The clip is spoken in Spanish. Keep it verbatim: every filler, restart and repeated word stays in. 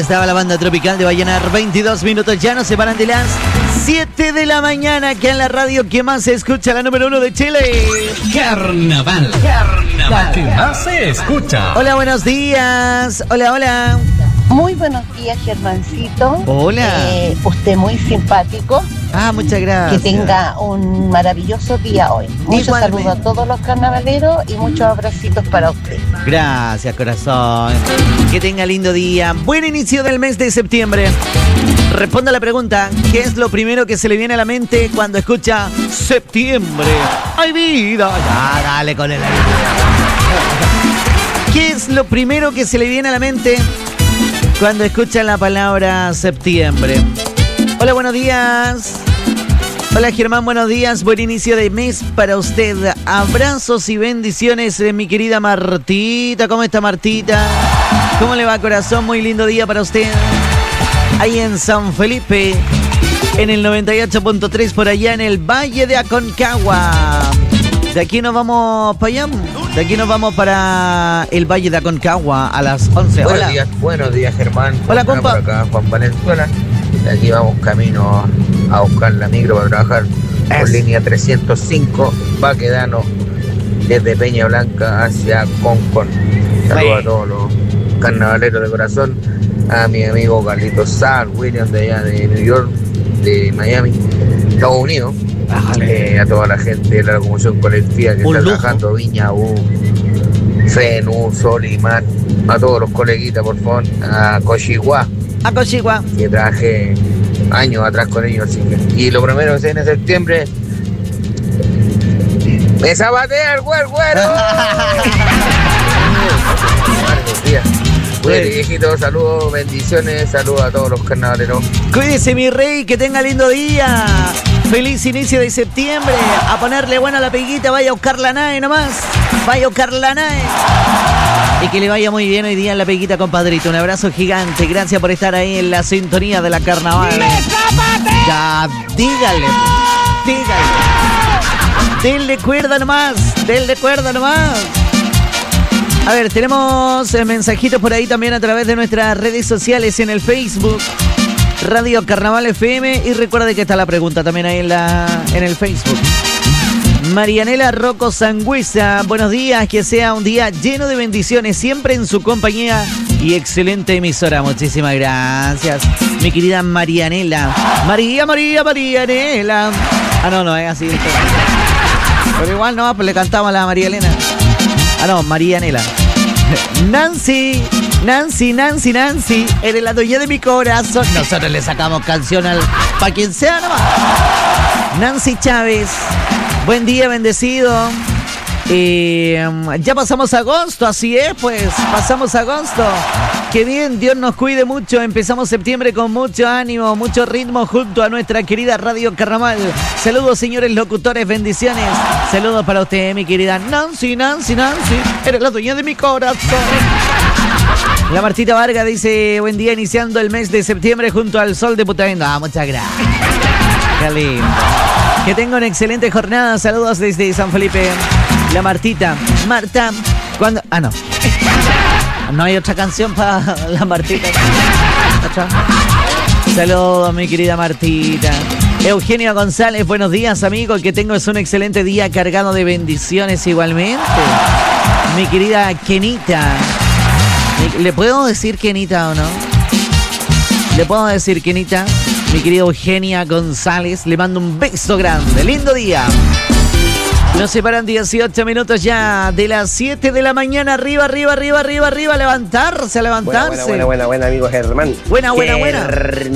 estaba la banda tropical de Vallenar. veintidós minutos ya nos separan de las siete de la mañana, que en la radio que más se escucha, la número uno de Chile. Carnaval. Carnaval. Que más se escucha. Hola, buenos días. Hola, hola. Muy buenos días, Germancito. Hola. Eh, usted muy simpático. Ah, muchas gracias. Que tenga un maravilloso día hoy. Muchos Igualmente. saludos a todos los carnavaleros y muchos abracitos para usted. Gracias, corazón. Que tenga lindo día. Buen inicio del mes de septiembre. Responda a la pregunta, ¿qué es lo primero que se le viene a la mente cuando escucha septiembre? ¡Ay, vida! Ya, dale con el aire. ¿Qué es lo primero que se le viene a la mente cuando escucha la palabra septiembre? Hola, buenos días. Hola, Germán, buenos días. Buen inicio de mes para usted. Abrazos y bendiciones, eh, mi querida Martita. ¿Cómo está, Martita? ¿Cómo le va, corazón? Muy lindo día para usted. Ahí en San Felipe, en el noventa y ocho punto tres, por allá en el Valle de Aconcagua. De aquí nos vamos para allá. De aquí nos vamos para el Valle de Aconcagua a las once. Buenos Hola. días, buenos días, Germán. Hola, Juan compa. Por acá, Juan Valenzuela. De aquí vamos camino a buscar la micro para trabajar por Es. línea trescientos cinco, Baquedano, desde Peña Blanca hacia Concón. Saludos Bueno. a todos los carnavaleros de corazón, a mi amigo Carlitos Sal, William de allá de New York, de Miami, Estados Unidos. Eh, a toda la gente de la locomoción colectiva que Un está lujo. trabajando, Viña, U, Fenu, Sol y Mar, a todos los coleguitas, por favor, a Cochigua, A Cochigua. que trabajé años atrás con ellos, así que, y lo primero que se viene en septiembre, ¡me zapatea el güero, güero! Buenos días. Cuídate, viejito, saludos, bendiciones, saludos a todos los carnavaleros. Cuídese, mi rey, que tenga lindo día. Feliz inicio de septiembre. A ponerle buena la peguita, vaya a buscar la nave nomás. Vaya a buscar la nave. Y que le vaya muy bien hoy día en la peguita, compadrito. Un abrazo gigante. Gracias por estar ahí en la sintonía de la carnaval. Ya, dígale. Dígale. Denle cuerda nomás. Denle cuerda nomás. A ver, tenemos eh, mensajitos por ahí también a través de nuestras redes sociales en el Facebook, Radio Carnaval F M, y recuerda que está la pregunta también ahí en, la, en el Facebook. Marianela Rocco Sangüesa, buenos días, que sea un día lleno de bendiciones, siempre en su compañía y excelente emisora. Muchísimas gracias, mi querida Marianela. María, María, Marianela. Ah, no, no, es así. Pero igual no, pues le cantamos a la María Elena. Ah, no, Marianela. Nancy, Nancy, Nancy, Nancy, eres la dueña de mi corazón. Nosotros le sacamos canción al pa' quien sea nomás. Nancy Chávez, buen día, bendecido. Eh, ya pasamos agosto, así es, pues, pasamos agosto. Qué bien, Dios nos cuide mucho. Empezamos septiembre con mucho ánimo, mucho ritmo junto a nuestra querida Radio Carnaval. Saludos, señores locutores, bendiciones. Saludos para usted, mi querida Nancy, Nancy, Nancy. Eres la dueña de mi corazón. La Martita Vargas dice, buen día, iniciando el mes de septiembre junto al sol de Putaendo. Ah, muchas gracias. Qué lindo. Que tenga una excelente jornada. Saludos desde San Felipe. La Martita. Marta, cuando... Ah, no. No hay otra canción para la Martita. ¿Otra? Saludos, mi querida Martita. Eugenio González, buenos días, amigo. Que tengas un excelente día cargado de bendiciones igualmente. Mi querida Kenita. ¿Le puedo decir Kenita o no? ¿Le puedo decir Kenita? Mi querida Eugenia González, le mando un beso grande. Lindo día. Nos separan dieciocho minutos ya de las siete de la mañana. Arriba, arriba, arriba, arriba, arriba. Levantarse, a levantarse. Buena, buena, buena, buena, amigo Germán. Buena, buena, buena. Germán.